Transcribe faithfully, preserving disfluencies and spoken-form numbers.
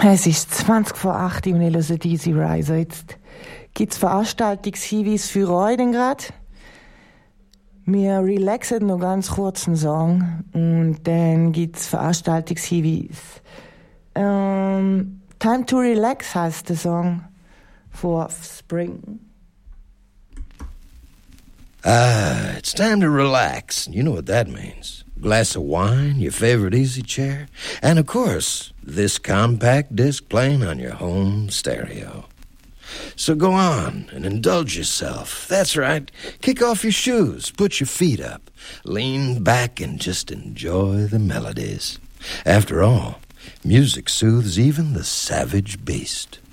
Es ist zwanzig vor acht und ihr hört Easy Riser. Jetzt gibt es Veranstaltungshinweise für euch denn gerade. Wir relaxen noch ganz kurz einen Song und dann gibt es Veranstaltungshinweise. Ähm, Time to Relax heißt der Song for Spring. Ah, it's time to relax. You know what that means. Glass of wine, your favorite easy chair, and of course, this compact disc playing on your home stereo. So go on and indulge yourself. That's right. Kick off your shoes, put your feet up, lean back and just enjoy the melodies. After all, music soothes even the savage beast.